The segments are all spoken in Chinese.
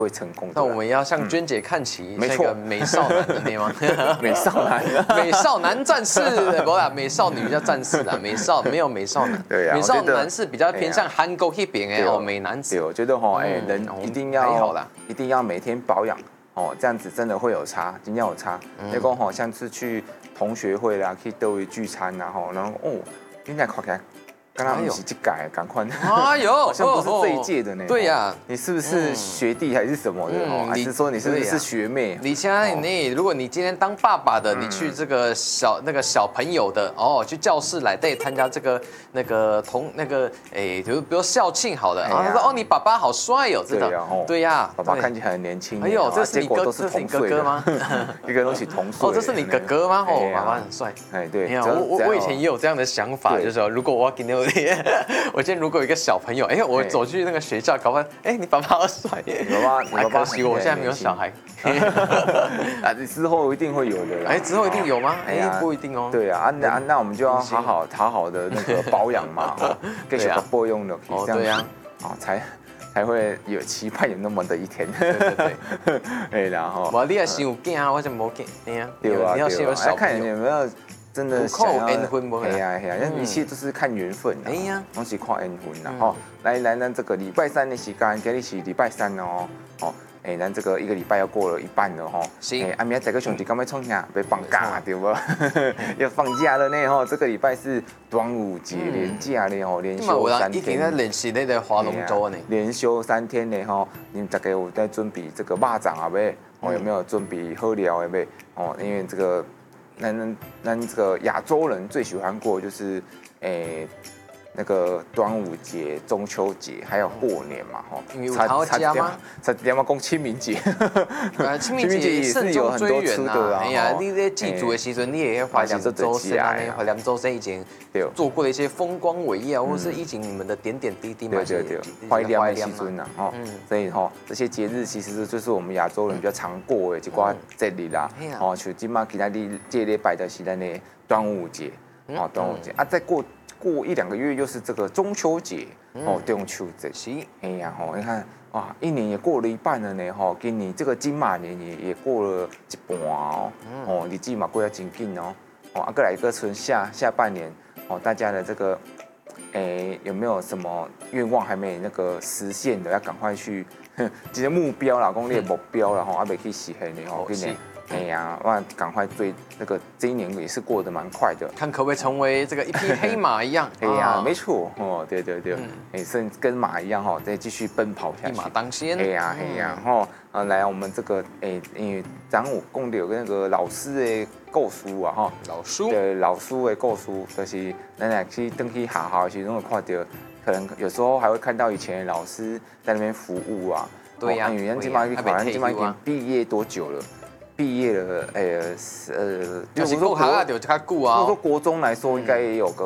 会成功的。 那我们要向娟姐看齐， 没错， 美少男的那吗？ 美少男， 美少男战士，不啦，美少女叫战士啦，没有美少男。 对呀， 美少男是比较偏向韩国那边哎，哦，美男子。 对，我觉得哈，人一定要每天保养哦，这样子真的会有差，真的有差。那讲吼，像是去同学会啦，去单位聚餐然后哦，现在看起来。刚刚不是这改，赶快！ 哎呦， 好像不是这一届的呢。 对呀， 你是不是学弟还是什么的？还是说你是不是学妹？ 你现在如果你今天当爸爸的，你去这个小朋友的去教室来对参加这个比如校庆好了，他说你爸爸好帅哦，真的。对呀， 爸爸看起来很年轻。 哎呦，这是你哥哥吗？ 一个都是同岁。 哦，这是你哥哥吗？哦，爸爸很帅。 哎，对。 我以前也有这样的想法，就是说如果我今天我今天如果有一个小朋友，我走去那个学校搞完，你爸爸好帅， 你爸爸， 可惜我现在没有小孩。 你之后一定会有的啦。 之后一定有吗？不一定哦。 对啊，那我们就要好好的那个保养嘛，给小宝宝用的，这样才会有期盼有那么的一天。对，然后。 我你也先有囝啊，我就冇囝。 对啊， 你要先有小朋友。 看有没有。真的想要缘分不？ 哎呀，那一切都是看缘分的。 哎呀， 东西看缘分啦吼。来，咱这个礼拜三的时间，今日是礼拜三哦。咱这个一个礼拜要过了一半了吼。 是。 明仔载个兄弟刚要创啥？被放假对不？要放假了呢吼。这个礼拜是端午节连假呢吼，连休3天。 已经在练习那个划龙舟呢。 连休3天呢吼，你们大概有在准备这个肉粽啊呗？有没有准备好料的呗？因为这个。那这个亚洲人最喜欢过就是那个端午节、中秋节，还有过年嘛，差点要讲清明节。 清明节也是有很多吃的啊。哎呀，你在祭祖的时候，你也怀念周深啊，怀念周深以前做过的一些风光伟业啊，或是以前你们的点点滴滴嘛。 对，怀念的时阵呐，所以这些节日其实就是我们亚洲人比较常过的一寡节日啦。像今嘛其他这礼拜的是咱的端午节，端午节啊，再过1-2个月又是这个中秋节，中秋节。是，哎呀，你看哇，一年也过了一半了呢，今年这个金马年也过了一半哦，日子嘛过得真紧哦，过来一个春下半年，大家的这个，有没有什么愿望还没那个实现的，要赶快去，这些目标啦，讲你的目标啦，还没去实现的今年。哎呀，哇！赶快追这一年也是过得蛮快的， 看可不可以成为这个一匹黑马一样。 哎呀，没错对，甚至跟马一样再继续奔跑下去， 一马当先。 哎呀，来我们这个因为咱有讲到那个老师的故事啊对，老师的故事就是咱来去登去学校的时候，会看到，可能有时候还会看到以前的老师在那边服务啊。 对呀， 因为咱今嘛已经毕业多久了？毕业了， 就是国校啊，就较久啊。 如果说国中来说，应该也有个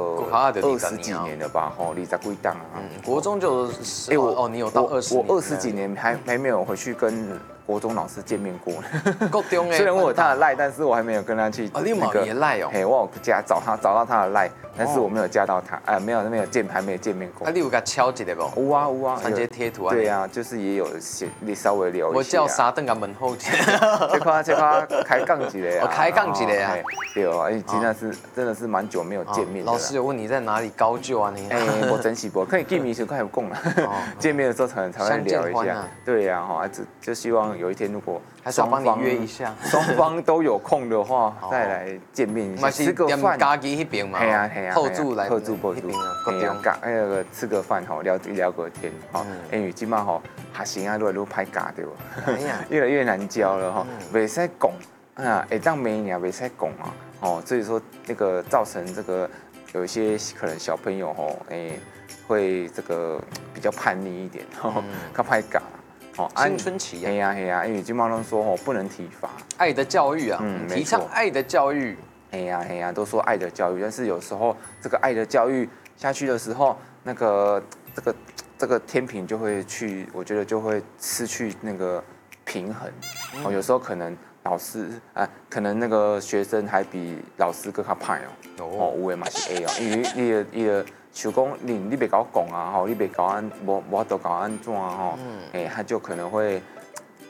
20几年了吧，20几档啊。 国中就你有到20年。 我20几年还没有回去跟国中老师见面过。 国中虽然我有他的赖，但是我还没有跟他去你有赖哦。 我有找到他的赖，但是我没有加到他，没有还没有见面过。 你有给他敲一个不？ 有啊， 传接贴图啊。 对啊，就是也有你稍微聊一下。 我叫沙登啊门后去。 这块开杠一个啊。 开杠一个啊。 对哦，真的是蛮久没有见面。 老师有问你在哪里高就啊你？ 我真是不，可以见面时快有空了。见面的时候才会聊一下。对呀，就希望有一天如果双方约一下， 双方都有空的话，再来见面一下，吃个饭。 家己那边嘛，后住来， 后住，吃个饭聊个天因为今嘛学生啊越来越歹教对不？越来越难教了袂使讲啊，会当没尔袂使讲啊，所以说那个造成这个有一些可能小朋友会这个比较叛逆一点，较歹教。 青春期啊，因为金毛龙说不能体罚， 爱的教育啊，提倡爱的教育。 都说爱的教育，但是有时候这个爱的教育下去的时候，那个这个天平就会我觉得就会失去那个平衡。有时候可能老师可能那个学生还比老师更较歹有的嘛是会因为你的想讲你别搞讲啊你别搞安无法度搞安怎他就可能会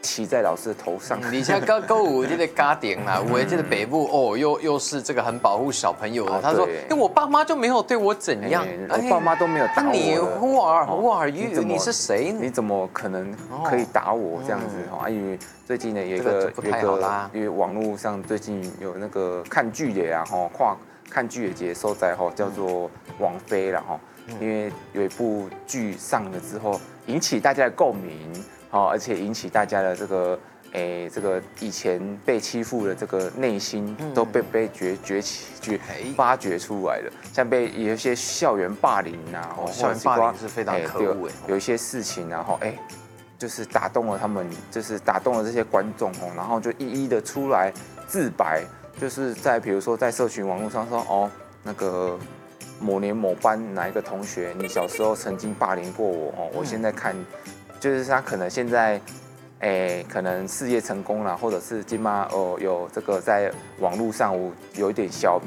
骑在老师的头上。 你像刚有这个家庭啦，我这个北部哦，又是这个很保护小朋友的。他说，因为我爸妈就没有对我怎样， 我爸妈都没有打我。 你 who are you？你是谁？ 你怎么可能可以打我这样子？哈，因为最近呢有一个因为网络上最近有那个看剧的呀，哈，看剧的节所在哈，叫做王菲了哈。因为有一部剧上了之后，引起大家的共鸣，而且引起大家的这个，这个以前被欺负的这个内心都被发掘出来了。像有一些校园霸凌啊， 校园霸凌是非常可恶有一些事情啊，就是打动了他们，就是打动了这些观众然后就一一的出来自白，就是比如说在社群网络上说那个。某年某班哪一个同学，你小时候曾经霸凌过我我现在看，就是他可能现在，可能事业成功了，或者是今妈有这个在网络上有一点小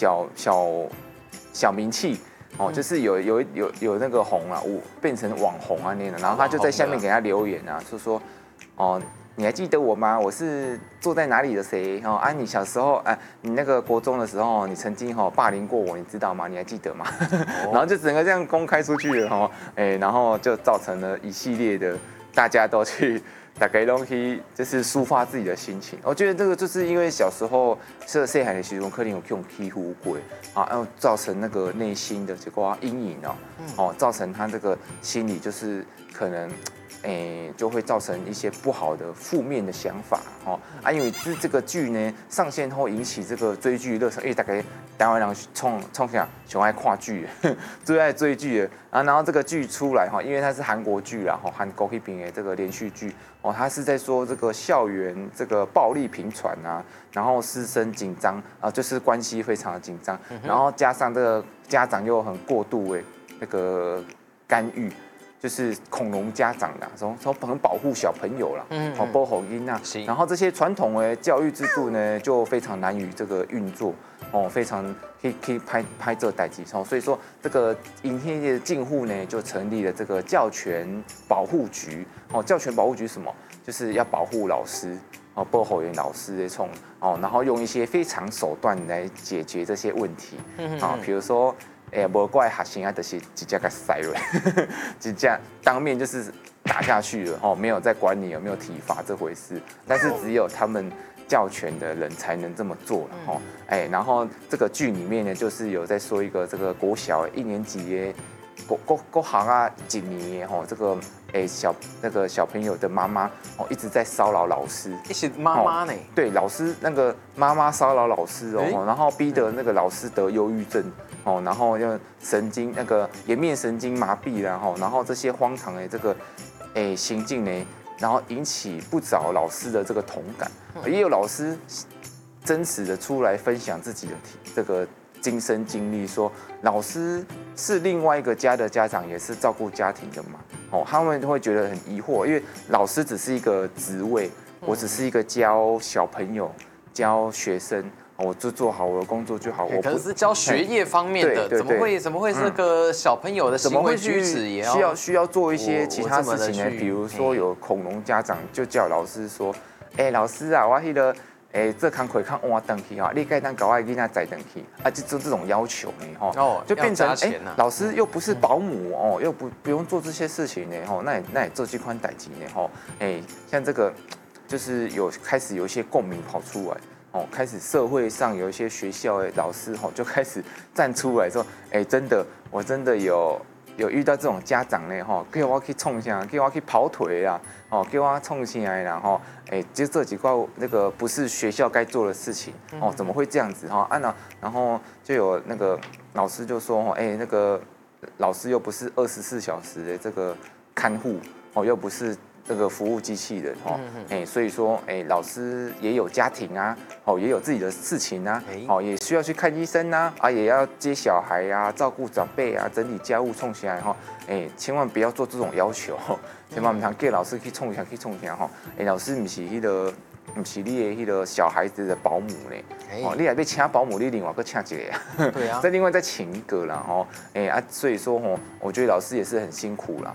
名气就是有那个红了，变成网红啊那的，然后他就在下面给他留言啊，就说你还记得我吗？我是坐在哪里的谁？你小时候你那个国中的时候，你曾经霸凌过我，你知道吗？你还记得吗？然后就整个这样公开出去了然后就造成了一系列的大家都去打开东西，就是抒发自己的心情。我觉得这个就是因为小时候小孩的时候可能有这种欺负过然后造成那个内心的这个阴影造成他这个心理就是可能。就会造成一些不好的负面的想法因为这个剧呢上线后引起这个追剧热潮，因为大概台湾人冲啥喜爱看剧，最爱追剧的然后这个剧出来因为它是韩国剧啦韩国那边的这个连续剧它是在说这个校园这个暴力频传啊，然后师生紧张就是关系非常的紧张，然后加上这个家长又很过度那个干预。就是恐龙家长啦，说很保护小朋友啦，保护囡仔，然后这些传统的教育制度呢，就非常难以这个运作，非常可以拍这代志，所以说这个影片界的进户呢，就成立了这个教权保护局，教权保护局什么？就是要保护老师，保护老师的然后用一些非常手段来解决这些问题，比如说。无怪学生啊，就是直接给塞了，直接当面就是打下去了没有在管你有没有体罚这回事，但是只有他们教权的人才能这么做了然后这个剧里面呢，就是有在说一个这个国小1年级的国行啊几年这个小朋友的妈妈一直在骚扰老师， 一些妈妈呢？ 对，老师那个妈妈骚扰老师然后逼得那个老师得忧郁症然后又颜面神经麻痹啦然后这些荒唐的这个行径呢，然后引起不少老师的这个同感，也有老师真实的出来分享自己的这个。亲身经历说，老师是另外一个家的家长，也是照顾家庭的嘛？他们会觉得很疑惑，因为老师只是一个职位，我只是一个教小朋友、教学生，我就做好我的工作就好。我可是教学业方面的，怎么会这个小朋友的行为举止也需要做一些其他事情呢？比如说有恐龙家长就叫老师说，老师啊，我那个。这工课看换回去你该当搞我囡仔载回去就这种要求呢就变成老师又不是保姆又不用做这些事情呢那也做这款代志呢像这个就是开始有一些共鸣跑出来开始社会上有一些学校的老师就开始站出来说真的我真的有遇到这种家长呢叫我去冲啥，叫我去跑腿啦叫我冲啥啦就这几块那个不是学校该做的事情怎么会这样子然后就有那个老师就说那个老师又不是24小时的这个看护又不是这个服务机器人所以说老师也有家庭啊也有自己的事情啊也需要去看医生啊也要接小孩啊照顾长辈啊整理家务冲起来千万不要做这种要求千万不要叫老师去冲啥老师不是不是你的那个小孩子的保姆呢你还要请保姆你另外再请一个对啊再另外再请一个啦所以说我觉得老师也是很辛苦啦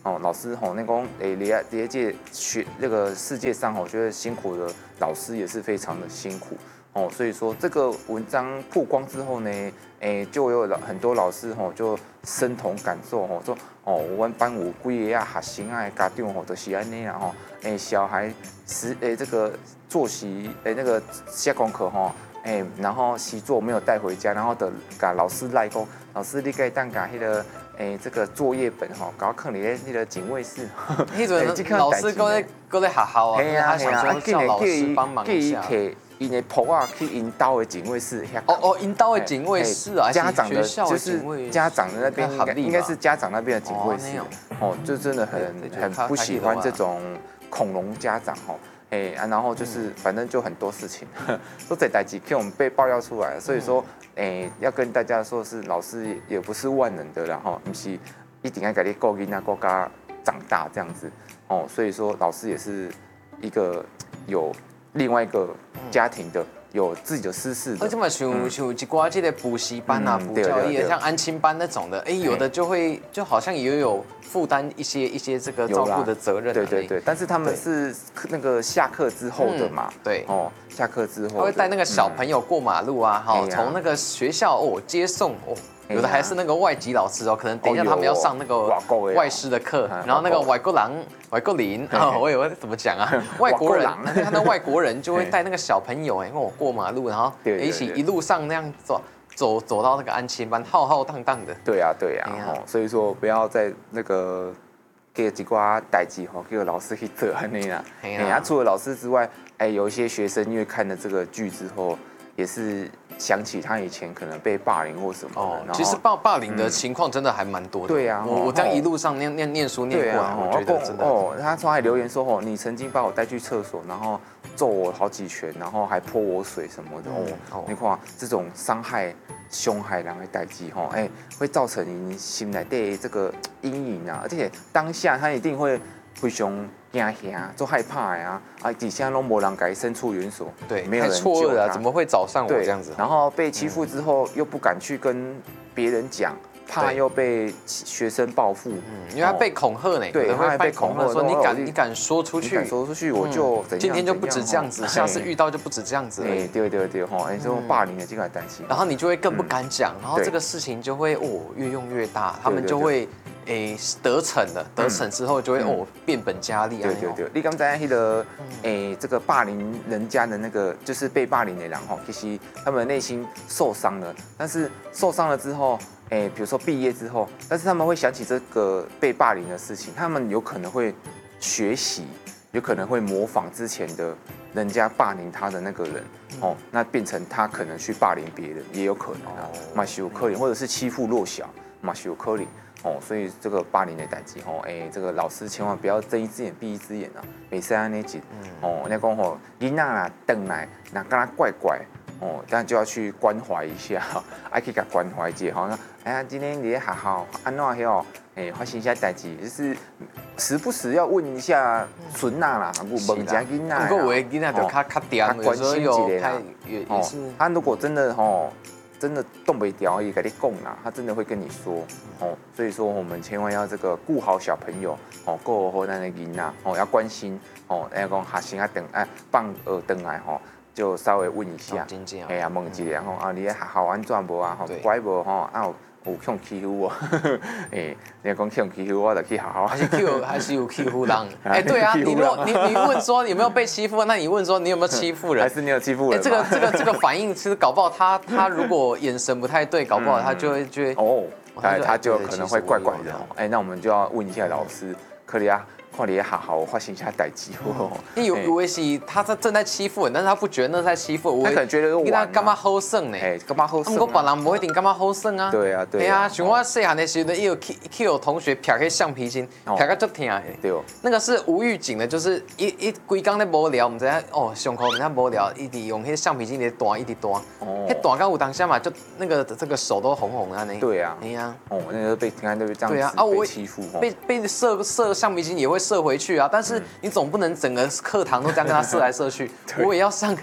老师那讲这届那个世界上我觉得辛苦的老师也是非常的辛苦所以说这个文章曝光之后呢，就有很多老师就身同感受说我们班有几个学生啊家长都是安尼啦小孩这个作息那个写功课然后习作没有带回家，然后的甲老师赖讲，老师你可以当甲迄个这个作业本搞放伫那个警卫室。 迄阵老师搁在学校啊，他想说叫老师帮忙一下。 因的仆啊去引导的警卫室。 引导的警卫室啊， 家长的就是家长的那边应该是家长那边的警卫室。就真的很不喜欢这种恐龙家长然后就是反正就很多事情，都在代志给我们被爆料出来，所以说要跟大家说是老师也不是万能的啦不是一定要给你顾囡仔顾家长大这样子所以说老师也是一个有另外一个家庭的。有自己的私事的， 而且嘛，像一寡这个补习班啊、补教业，像安亲班那种的，有的就好像也有负担一些这个照顾的责任。 对，但是他们是那个下课之后的嘛， 对下课之后他会带那个小朋友过马路啊，从那个学校接送有的还是那个外籍老师可能等一下他们要上那个外师的课，然后那个外国人我以为怎么讲啊，外国人，他那外国人就会带那个小朋友过马路，然后一起一路上那样走到那个安亲班，浩浩荡荡的。 对啊，所以说不要在那个给几挂代志给老师去做安尼啦。除了老师之外，有一些学生因为看了这个剧之后，也是。想起他以前可能被霸凌或什么其实霸凌的情况真的还蛮多的。 对啊， 我这样一路上念书念过来，我觉得真的。 他说还留言说你曾经把我带去厕所，然后揍我好几拳，然后还泼我水什么的你看这种伤害、凶害人的代志会造成你心内的这个阴影啊，而且当下他一定会非常惊吓，做害怕呀底下都没人给伸出援手， 对， 没有人救他，怎么会找上我这样子？ 然后被欺负之后又不敢去跟别人讲，怕又被学生报复， 因为他被恐吓呢， 对，他还被恐吓说你敢说出去， 我就今天就不止这样子，下次遇到就不止这样子。 对，这种霸凌的这个担心， 然后你就会更不敢讲，然后这个事情就会越用越大，他们就会。得逞了，得逞之后就会变本加厉啊！ 对，你刚才那个这个霸凌人家的那个就是被霸凌的人其实他们内心受伤了，但是受伤了之后，比如说毕业之后，但是他们会想起这个被霸凌的事情，他们有可能会学习，有可能会模仿之前的人家霸凌他的那个人那变成他可能去霸凌别人，也有可能嘛是有可能，或者是欺负弱小嘛是有可能。所以这个霸凌的代志这个老师千万不要睁一只眼闭一只眼啊，袂使安尼做你讲囡仔啦，回来那跟他怪怪但就要去关怀一下，爱去给他关怀一下今天你在学校安怎发生一下代志，就是时不时要问一下孙仔啦，问一下囡仔， 不过有的囡仔就较点， 关心一下啦也是。 他如果真的动不掉，也跟你讲啦，他真的会跟你说所以说我们千万要这个顾好小朋友顾好咱的囡仔要关心要讲学生放学回来就稍微问一下，问一下你在学校安怎无乖无有去欺负我，你讲去欺负我，就去学校。 还是有欺负人？对啊，你问说有没有被欺负，那你问说你有没有欺负人？ 还是你有欺负人？ 这个反应，其实搞不好他如果眼神不太对，搞不好他就会觉得他就可能会怪怪的那我们就要问一下老师，可以啊。看你也好好发生一下代志有的是他正在欺负人，但是他不觉得那是在欺负， 他可能觉得他干嘛好胜呢？ 干嘛好胜？ 我别人不一定干嘛好胜啊。 对啊。 像我细汉的时候，有去我同学撇个橡皮筋，撇个足疼的。 对。 那个是无预警的，就是规工在无聊，唔知上课唔知无聊，一直用迄橡皮筋一直断。迄断到有当下嘛，就那个这个手都红红的那。 对啊。那个被听都这样子被欺负。 被射橡皮筋也会射回去啊，但是你总不能整个课堂都这样跟他射来射去，我也要上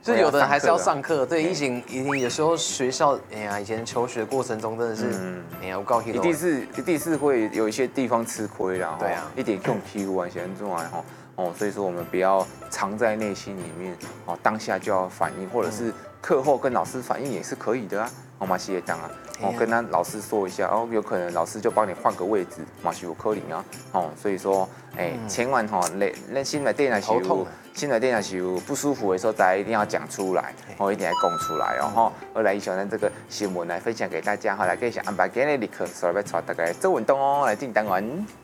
就是有的人还是要上课。对，以前有时候学校，哎呀，以前求学过程中真的是，哎呀，我告诉你， 一定是会有一些地方吃亏啦。 对啊， 一点用 Q 啊，写这种啊，所以说我们不要藏在内心里面，当下就要反应，或者是课后跟老师反映也是可以的啊。马西也当啊，跟他老师说一下，有可能老师就帮你换个位置，马西有可能啊，所以说，千万那新来电啊是有，新来电啊是有不舒服的时候，大家一定要讲出来，一定要讲出来哦，来以上咱这个新闻来分享给大家，来给一下安排今日的课，所以要带大家做运动哦，来进单元。